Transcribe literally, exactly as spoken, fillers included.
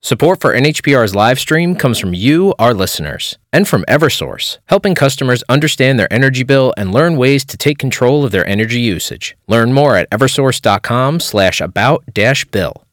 Support for N H P R's live stream comes from you, our listeners, and from Eversource, helping customers understand their energy bill and learn ways to take control of their energy usage. Learn more at eversource.com slash about dash bill.